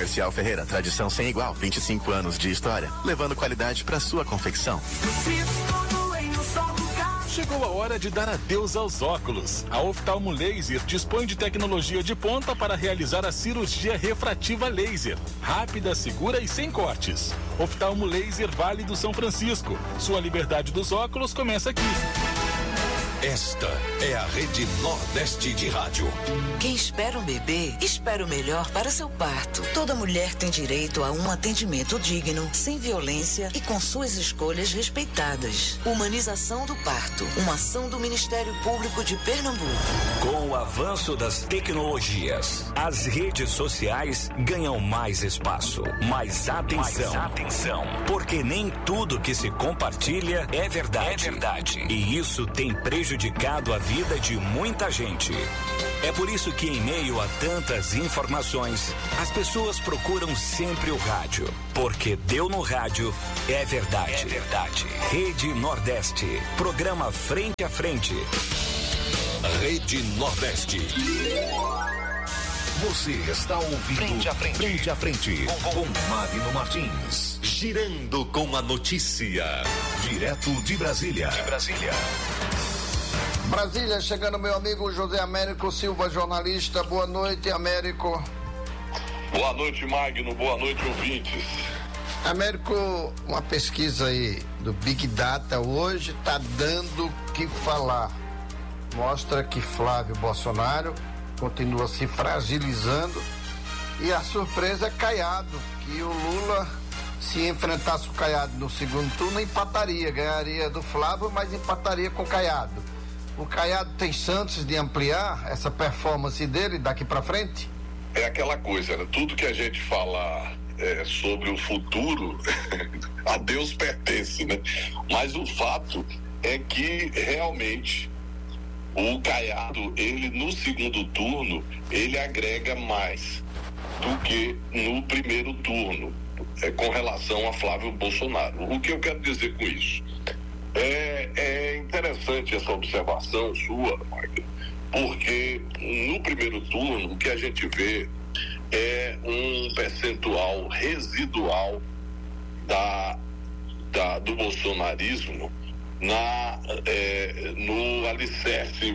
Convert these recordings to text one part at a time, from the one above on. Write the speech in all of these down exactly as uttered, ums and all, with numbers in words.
Comercial Ferreira, tradição sem igual, vinte e cinco anos de história, levando qualidade para sua confecção. Chegou a hora de dar adeus aos óculos. A Oftalmo Laser dispõe de tecnologia de ponta para realizar a cirurgia refrativa laser. Rápida, segura e sem cortes. Oftalmo Laser Vale do São Francisco. Sua liberdade dos óculos começa aqui. Esta é a Rede Nordeste de Rádio. Quem espera um bebê, espera o melhor para seu parto. Toda mulher tem direito a um atendimento digno, sem violência e com suas escolhas respeitadas. Humanização do parto, uma ação do Ministério Público de Pernambuco. Com o avanço das tecnologias, as redes sociais ganham mais espaço, mais atenção. Mais atenção. Porque nem tudo que se compartilha é verdade. É verdade. E isso tem prejudicado prejudicado a vida de muita gente. É por isso que, em meio a tantas informações, as pessoas procuram sempre o rádio. Porque deu no rádio, é verdade. É verdade. Rede Nordeste. Programa Frente a Frente. Rede Nordeste. Você está ouvindo Frente a Frente. Frente a Frente. Com, com Magno Martins. Girando com a notícia. Direto de Brasília. De Brasília. Brasília, chegando meu amigo José Américo Silva, jornalista. Boa noite, Américo. Boa noite, Magno. Boa noite, ouvintes. Américo, uma pesquisa aí do Big Data hoje está dando o que falar. Mostra que Flávio Bolsonaro continua se fragilizando e a surpresa é Caiado, que o Lula, se enfrentasse o Caiado no segundo turno, empataria, ganharia do Flávio, mas empataria com o Caiado. O Caiado tem chances de ampliar essa performance dele daqui para frente? É aquela coisa, né? Tudo que a gente fala é, sobre o futuro, a Deus pertence, né? Mas o fato é que realmente o Caiado, ele no segundo turno, ele agrega mais do que no primeiro turno, é, com relação a Flávio Bolsonaro. O que eu quero dizer com isso? É, é interessante essa observação sua, Magno, porque no primeiro turno o que a gente vê é um percentual residual da, da, do bolsonarismo na, é, no alicerce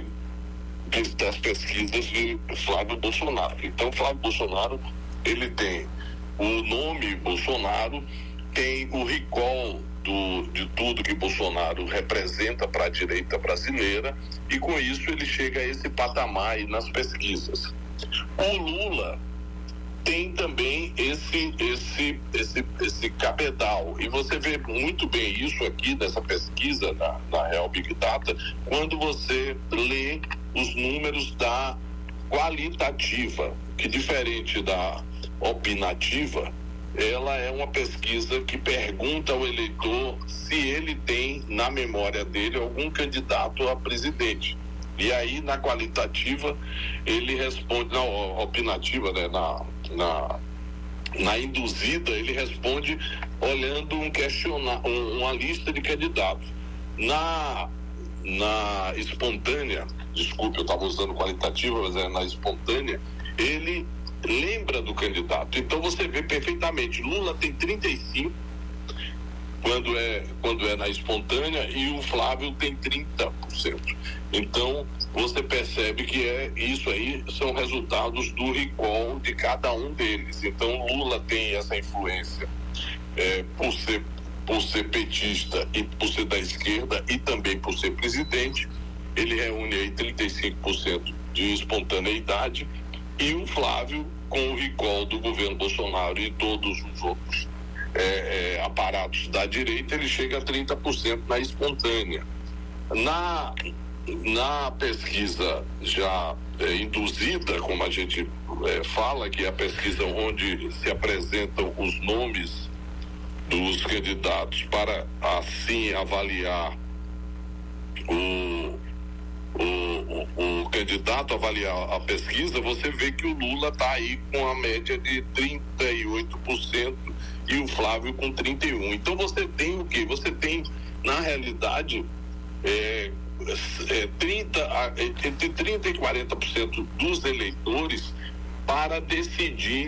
das pesquisas de Flávio Bolsonaro. Então, Flávio Bolsonaro, ele tem o nome Bolsonaro, tem o recall Do, de tudo que Bolsonaro representa para a direita brasileira, e com isso ele chega a esse patamar aí nas pesquisas. O Lula tem também esse esse esse esse cabedal, e você vê muito bem isso aqui nessa pesquisa na, na Real Big Data, quando você lê os números da qualitativa, que diferente da opinativa, ela é uma pesquisa que pergunta ao eleitor se ele tem na memória dele algum candidato a presidente. E aí, na qualitativa, ele responde, na opinativa, né, na, na, na induzida, ele responde olhando um questionário, um, uma lista de candidatos. Na, na espontânea, desculpe, eu estava usando qualitativa, mas é na espontânea, ele lembra do candidato. Então você vê perfeitamente, Lula tem trinta e cinco quando é, quando é na espontânea, e o Flávio tem trinta por cento. Então você percebe que é isso aí, são resultados do recall de cada um deles. Então Lula tem essa influência é, por ser por ser petista e por ser da esquerda, e também por ser presidente. Ele reúne aí trinta e cinco por cento de espontaneidade, e o Flávio, com o recall do governo Bolsonaro e todos os outros é, é, aparatos da direita, ele chega a trinta por cento na espontânea. Na, na pesquisa já é, induzida, como a gente é, fala, que é a pesquisa onde se apresentam os nomes dos candidatos para assim avaliar o O, o, o candidato avaliar a pesquisa, você vê que o Lula está aí com a média de trinta e oito por cento e o Flávio com trinta e um por cento. Então você tem o quê? Você tem, na realidade, é, é, trinta, entre trinta e quarenta por cento dos eleitores para decidir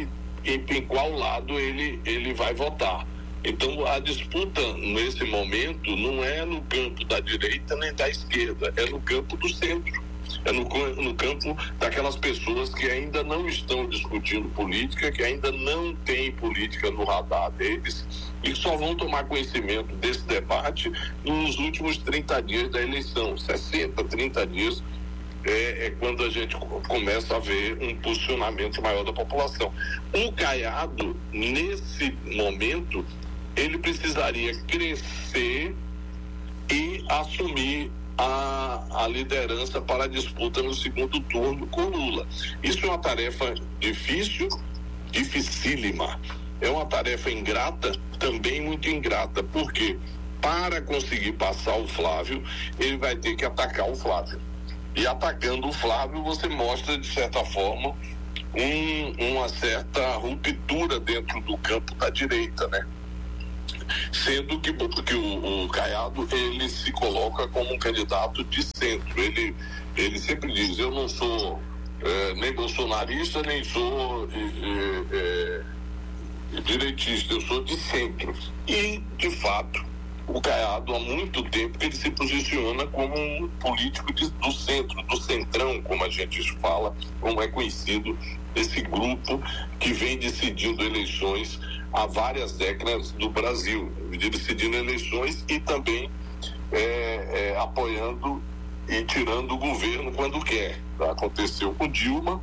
em, em qual lado ele, ele vai votar. Então, a disputa, nesse momento, não é no campo da direita nem da esquerda, é no campo do centro. É no, no campo daquelas pessoas que ainda não estão discutindo política, que ainda não têm política no radar deles e que só vão tomar conhecimento desse debate nos últimos trinta dias da eleição. sessenta, trinta dias é, é quando a gente começa a ver um posicionamento maior da população. O Caiado, nesse momento, ele precisaria crescer e assumir a, a liderança para a disputa no segundo turno com Lula. Isso é uma tarefa difícil, dificílima. É uma tarefa ingrata, também muito ingrata, porque para conseguir passar o Flávio, ele vai ter que atacar o Flávio. E atacando o Flávio, você mostra, de certa forma, um, uma certa ruptura dentro do campo da direita, né? Sendo que, que o, o Caiado, ele se coloca como um candidato de centro. Ele, ele sempre diz, eu não sou é, nem bolsonarista, nem sou é, é, direitista, eu sou de centro. E, de fato, o Caiado, há muito tempo, ele se posiciona como um político de, do centro, do centrão, como a gente fala, como é conhecido esse grupo que vem decidindo eleições há várias décadas do Brasil, decidindo eleições e também é, é, apoiando e tirando o governo quando quer. Aconteceu com Dilma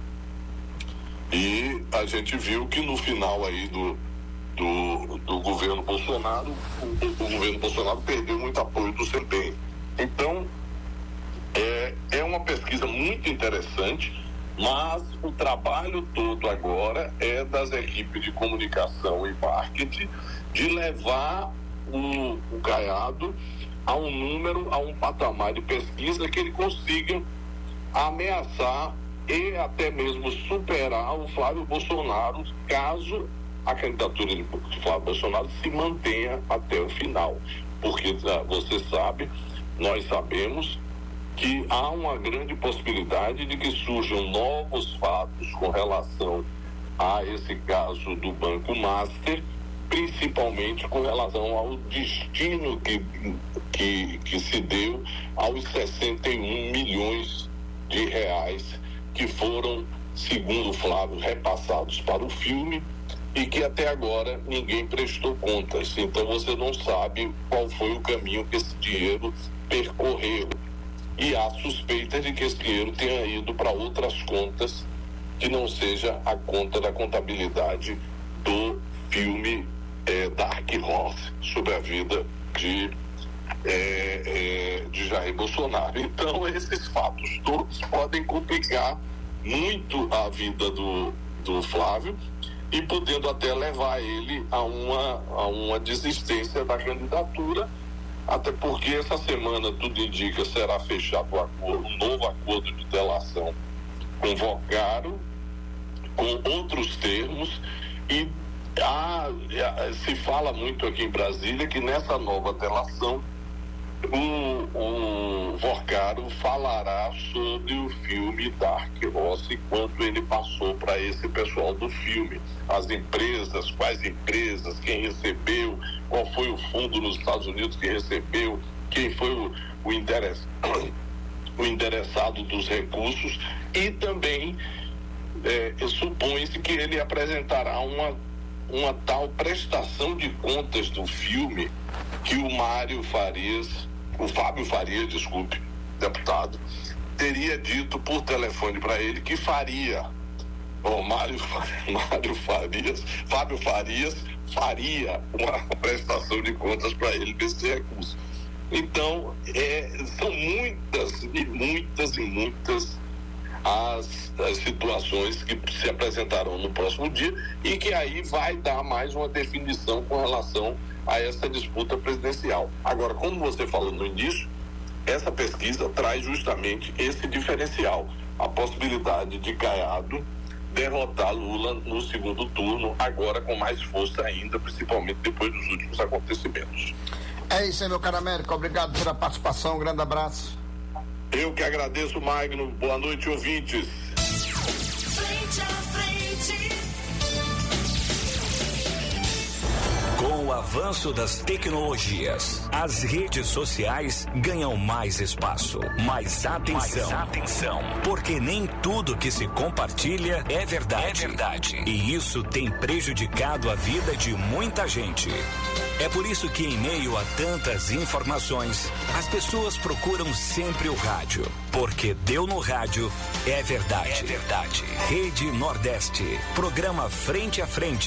e a gente viu que no final aí do, do, do governo Bolsonaro, o, o governo Bolsonaro perdeu muito apoio do C P M. Então, é, é uma pesquisa muito interessante, mas o trabalho todo agora é das equipes de comunicação e marketing de levar o, o Caiado a um número, a um patamar de pesquisa que ele consiga ameaçar e até mesmo superar o Flávio Bolsonaro, caso a candidatura de Flávio Bolsonaro se mantenha até o final. Porque você sabe, nós sabemos que há uma grande possibilidade de que surjam novos fatos com relação a esse caso do Banco Master, principalmente com relação ao destino que, que, que se deu aos sessenta e um milhões de reais que foram, segundo Flávio, repassados para o filme e que até agora ninguém prestou contas. Então você não sabe qual foi o caminho que esse dinheiro percorreu. E há suspeita de que esse dinheiro tenha ido para outras contas que não seja a conta da contabilidade do filme é, Dark Horse, sobre a vida de, é, é, de Jair Bolsonaro. Então, esses fatos todos podem complicar muito a vida do, do Flávio e podendo até levar ele a uma, a uma desistência da candidatura. Até porque essa semana, tudo indica, será fechado um, acordo, um novo acordo de delação com Vocaro, com outros termos, e há, se fala muito aqui em Brasília que nessa nova delação o, o Vocaro falará sobre o filme Dark Horse, quanto ele passou para esse pessoal do filme, as empresas, quais empresas, quem recebeu, qual foi o fundo nos Estados Unidos que recebeu, quem foi o, o, interess, o interessado dos recursos, e também é, supõe-se que ele apresentará uma, uma tal prestação de contas do filme que o Mário Farias, o Fábio Farias, desculpe, deputado, teria dito por telefone para ele que faria. O Mário, Mário Farias, Fábio Farias faria uma prestação de contas para ele desse recurso. Então, é, são muitas e muitas e muitas as, as situações que se apresentarão no próximo dia e que aí vai dar mais uma definição com relação a essa disputa presidencial. Agora, como você falou no início, essa pesquisa traz justamente esse diferencial, a possibilidade de Caiado derrotar Lula no segundo turno, agora com mais força ainda, principalmente depois dos últimos acontecimentos. É isso aí, meu caro Américo, obrigado pela participação, um grande abraço. Eu que agradeço, Magno, boa noite, ouvintes. Frente a frente. avanço das tecnologias, as redes sociais ganham mais espaço, mais atenção. Mais atenção. Porque nem tudo que se compartilha é verdade. É verdade. E isso tem prejudicado a vida de muita gente. É por isso que, em meio a tantas informações, as pessoas procuram sempre o rádio. Porque deu no rádio é verdade. É verdade. Rede Nordeste. Programa Frente a Frente.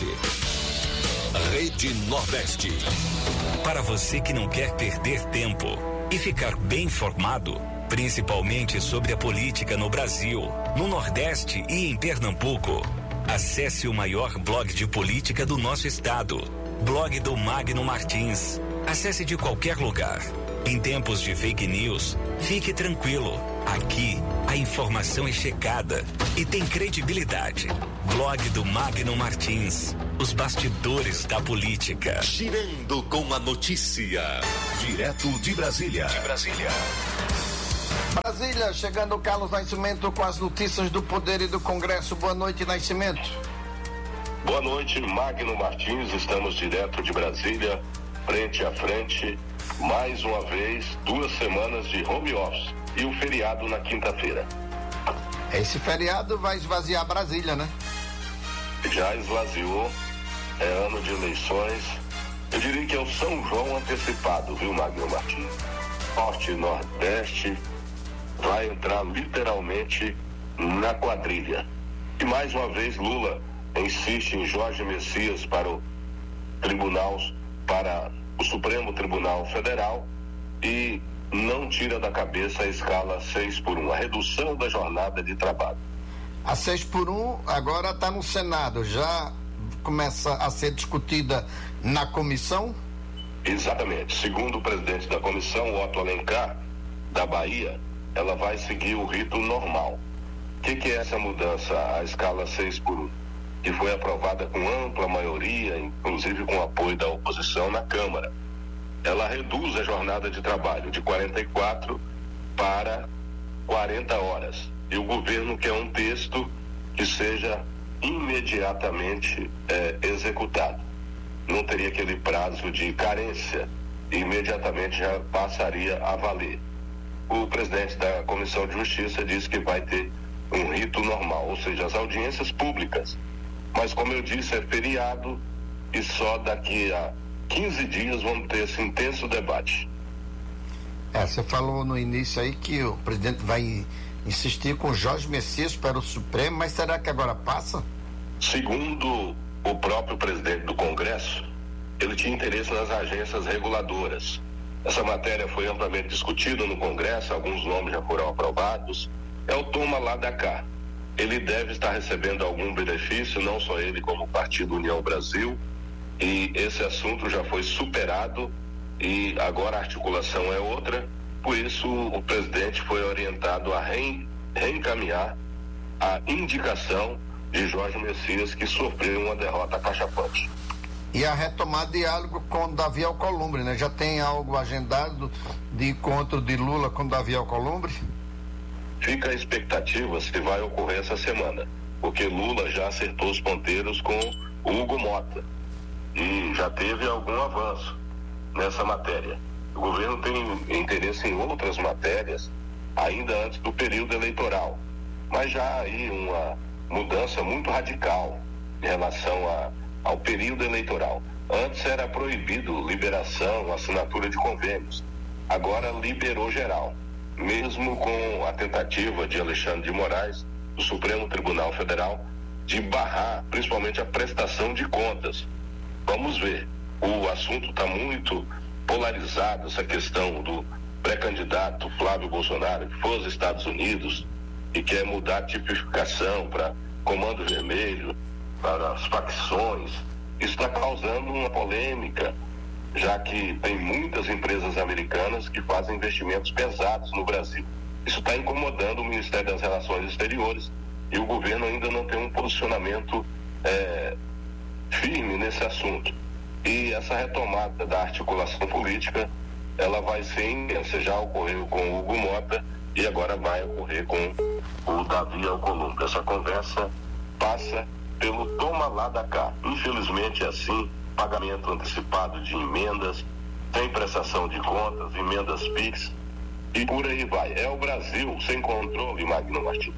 Rede Nordeste. Para você que não quer perder tempo e ficar bem informado, principalmente sobre a política no Brasil, no Nordeste e em Pernambuco, acesse o maior blog de política do nosso estado, blog do Magno Martins. Acesse de qualquer lugar. Em tempos de fake news, fique tranquilo. Aqui, a informação é checada e tem credibilidade. Blog do Magno Martins. Os bastidores da política. Girando com a notícia. Direto de Brasília. De Brasília. Brasília, chegando o Carlos Nascimento com as notícias do Poder e do Congresso. Boa noite, Nascimento. Boa noite, Magno Martins. Estamos direto de Brasília, frente a frente. Mais uma vez, duas semanas de home office e o feriado na quinta-feira. Esse feriado vai esvaziar Brasília, né? Já esvaziou, é ano de eleições. Eu diria que é o São João antecipado, viu, Magno Martins? Norte e Nordeste vai entrar literalmente na quadrilha. E mais uma vez Lula insiste em Jorge Messias para o Tribunal, para o Supremo Tribunal Federal e não tira da cabeça a escala seis por um, a redução da jornada de trabalho. A seis por um agora está no Senado, já começa a ser discutida na comissão? Exatamente. Segundo o presidente da comissão, Otto Alencar, da Bahia, ela vai seguir o rito normal. O que, que é essa mudança à escala seis por um? Que foi aprovada com ampla maioria, inclusive com apoio da oposição na Câmara. Ela reduz a jornada de trabalho de quarenta e quatro para quarenta horas. E o governo quer um texto que seja imediatamente é, executado. Não teria aquele prazo de carência, e imediatamente já passaria a valer. O presidente da Comissão de Justiça disse que vai ter um rito normal, ou seja, as audiências públicas. Mas, como eu disse, é feriado e só daqui a quinze dias vamos ter esse intenso debate. É, você falou no início aí que o presidente vai insistir com Jorge Messias para o Supremo, mas será que agora passa? Segundo o próprio presidente do Congresso, ele tinha interesse nas agências reguladoras. Essa matéria foi amplamente discutida no Congresso, alguns nomes já foram aprovados. É o toma lá da cá. Ele deve estar recebendo algum benefício, não só ele como o Partido União Brasil, e esse assunto já foi superado e agora a articulação é outra. Por isso, o presidente foi orientado a rein, reencaminhar a indicação de Jorge Messias, que sofreu uma derrota cachapante. E a retomada de diálogo com Davi Alcolumbre, né? Já tem algo agendado de encontro de Lula com Davi Alcolumbre? Fica a expectativa se vai ocorrer essa semana, porque Lula já acertou os ponteiros com o Hugo Mota e já teve algum avanço nessa matéria. O governo tem interesse em outras matérias ainda antes do período eleitoral, mas já há aí uma mudança muito radical em relação a, ao período eleitoral. Antes era proibido liberação, assinatura de convênios, agora liberou geral, mesmo com a tentativa de Alexandre de Moraes, do Supremo Tribunal Federal, de barrar principalmente a prestação de contas. Vamos ver, o assunto está muito polarizado, essa questão do pré-candidato Flávio Bolsonaro, que foi aos Estados Unidos e quer mudar a tipificação para Comando Vermelho, para as facções. Isso está causando uma polêmica, já que tem muitas empresas americanas que fazem investimentos pesados no Brasil. Isso está incomodando o Ministério das Relações Exteriores e o governo ainda não tem um posicionamento é, firme nesse assunto. E essa retomada da articulação política, ela vai ser intensa. Já ocorreu com o Hugo Mota e agora vai ocorrer com o Davi Alcolumbre. Essa conversa passa pelo toma lá da cá. Infelizmente é assim pagamento antecipado de emendas, tem prestação de contas, emendas Pix e por aí vai. É o Brasil sem controle, Magno Martins.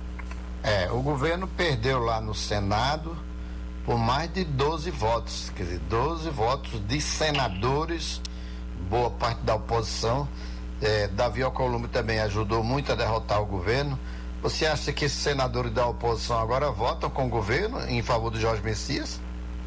É, o governo perdeu lá no Senado por mais de doze votos, quer dizer, doze votos de senadores, boa parte da oposição. É, Davi Alcolumbre também ajudou muito a derrotar o governo. Você acha que esses senadores da oposição agora votam com o governo em favor do Jorge Messias?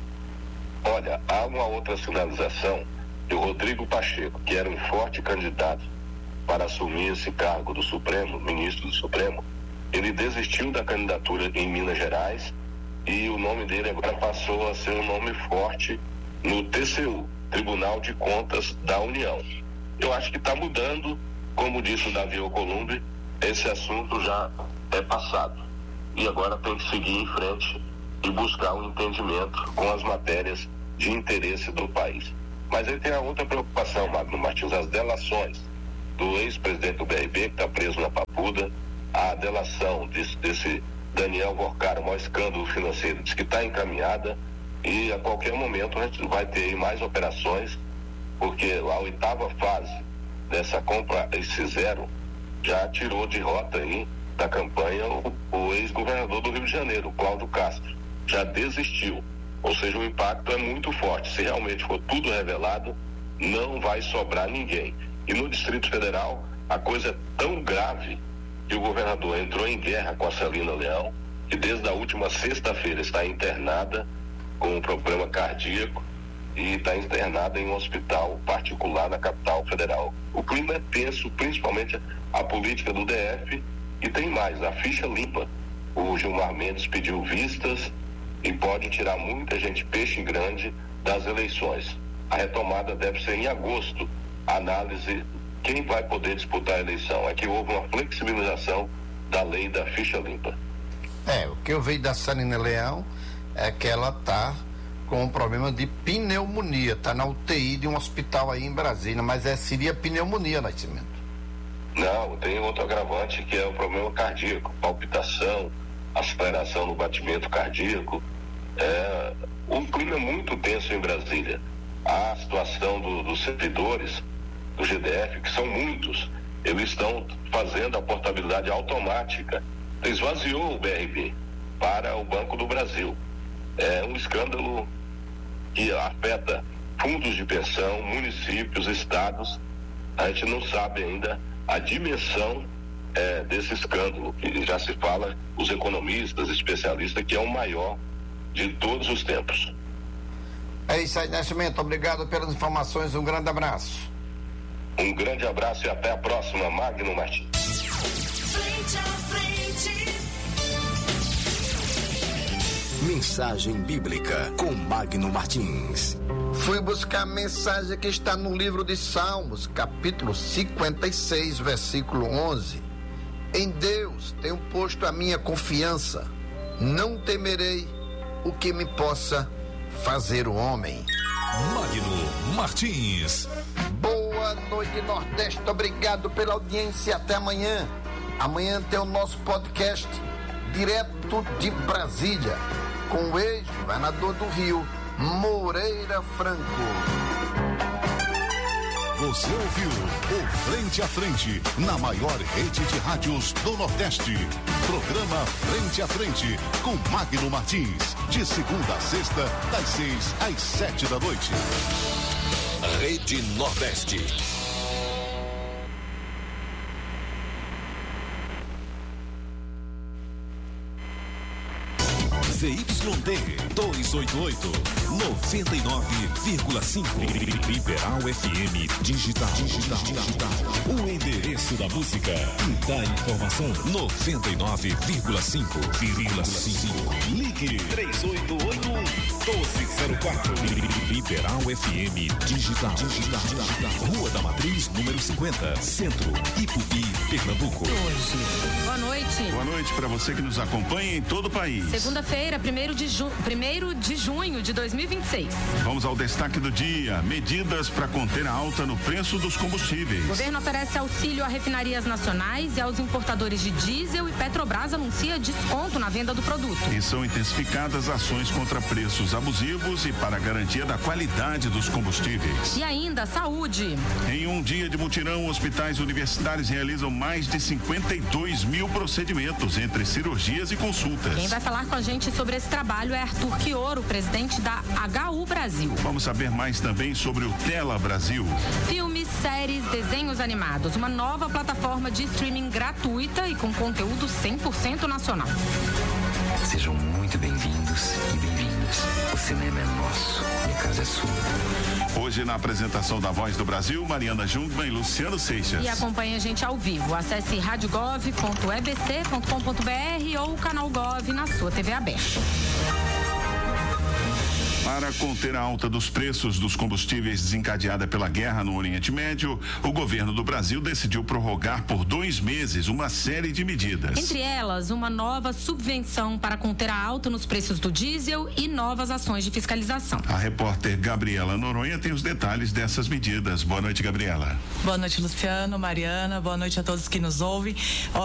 Olha, há uma outra sinalização que o Rodrigo Pacheco, que era um forte candidato para assumir esse cargo do Supremo, ministro do Supremo, ele desistiu da candidatura em Minas Gerais e o nome dele agora passou a ser um nome forte no T C U, Tribunal de Contas da União. Eu acho que está mudando, como disse o Davi Alcolumbre, esse assunto já é passado. E agora tem que seguir em frente e buscar um entendimento com as matérias de interesse do país. Mas aí tem a outra preocupação, Magno Martins, as delações do ex-presidente do B R B, que está preso na Papuda, a delação desse, desse Daniel Gorcara, o maior escândalo financeiro, diz que está encaminhada e a qualquer momento a gente vai ter aí mais operações, porque a oitava fase dessa compra esse zero já tirou de rota aí da campanha o, o ex-governador do Rio de Janeiro, o Cláudio Castro, já desistiu, ou seja, o impacto é muito forte. Se realmente for tudo revelado, não vai sobrar ninguém. E no Distrito Federal a coisa é tão grave que o governador entrou em guerra com a Celina Leão, que desde a última sexta-feira está internada com um problema cardíaco e está internada em um hospital particular na capital federal. O clima é tenso, principalmente a política do D F, e tem mais, a ficha limpa. O Gilmar Mendes pediu vistas e pode tirar muita gente peixe grande das eleições. A retomada deve ser em agosto, a análise quem vai poder disputar a eleição. É que houve uma flexibilização da lei da ficha limpa. É, o que eu vejo da Celina Leão é que ela está com um problema de pneumonia, está na U T I de um hospital aí em Brasília, mas é, seria pneumonia, Nascimento. Não, tem outro agravante que é o problema cardíaco, palpitação, aceleração no batimento cardíaco. É, o clima é muito tenso em Brasília. A situação do, dos servidores do G D F, que são muitos, eles estão fazendo a portabilidade automática. Esvaziou o B R B para o Banco do Brasil. É um escândalo que afeta fundos de pensão, municípios, estados. A gente não sabe ainda a dimensão é, desse escândalo, que já se fala, os economistas, especialistas, que é o maior de todos os tempos. É isso aí, Nascimento. Obrigado pelas informações. Um grande abraço. Um grande abraço e até a próxima, Magno Martins. Frente a frente. Mensagem bíblica com Magno Martins. Fui buscar a mensagem que está no livro de Salmos, capítulo cinquenta e seis, versículo onze. Em Deus tenho posto a minha confiança, não temerei o que me possa fazer o homem. Magno Martins. Boa noite, Nordeste. Obrigado pela audiência. Até amanhã. Amanhã tem o nosso podcast direto de Brasília, com o ex-governador do Rio, Moreira Franco. Você ouviu o Frente a Frente, na maior rede de rádios do Nordeste. Programa Frente a Frente, com Magno Martins, de segunda a sexta, das seis às sete da noite. Rede Nordeste. Z Y D duzentos e oitenta e oito, noventa e nove vírgula cinco. Liberal F M Digital. Digital. Digital. O endereço da música e da informação. noventa e nove vírgula cinco. Ligue três oito oito um, doze zero quatro. Liberal F M Digital. Digital. Rua da Matriz, número cinquenta, Centro, Ipubi, Pernambuco. Boa noite. Boa noite para você que nos acompanha em todo o país. Segunda-feira, primeiro de, ju... primeiro de junho de dois mil e vinte e seis. Vamos ao destaque do dia. Medidas para conter a alta no preço dos combustíveis. O governo oferece auxílio a refinarias nacionais e aos importadores de diesel, e Petrobras anuncia desconto na venda do produto. E são intensificadas ações contra preços abusivos e para a garantia da qualidade dos combustíveis. E ainda saúde. Em um dia de mutirão, hospitais universitários realizam mais de cinquenta e dois mil procedimentos entre cirurgias e consultas. Quem vai falar com a gente sobre esse trabalho é Arthur Quioro, presidente da H U Brasil. Vamos saber mais também sobre o Tela Brasil. Filmes, séries, desenhos animados. Uma nova plataforma de streaming gratuita e com conteúdo cem por cento nacional. Sejam muito bem-vindos e bem-vindas. O cinema é nosso e a casa é sua. Hoje, na apresentação da Voz do Brasil, Mariana Jungmann e Luciano Seixas. E acompanhe a gente ao vivo. Acesse rádio gov ponto e b c ponto com ponto b r ou o canal Gov na sua T V aberta. Para conter a alta dos preços dos combustíveis desencadeada pela guerra no Oriente Médio, o governo do Brasil decidiu prorrogar por dois meses uma série de medidas. Entre elas, uma nova subvenção para conter a alta nos preços do diesel e novas ações de fiscalização. A repórter Gabriela Noronha tem os detalhes dessas medidas. Boa noite, Gabriela. Boa noite, Luciano, Mariana. Boa noite a todos que nos ouvem.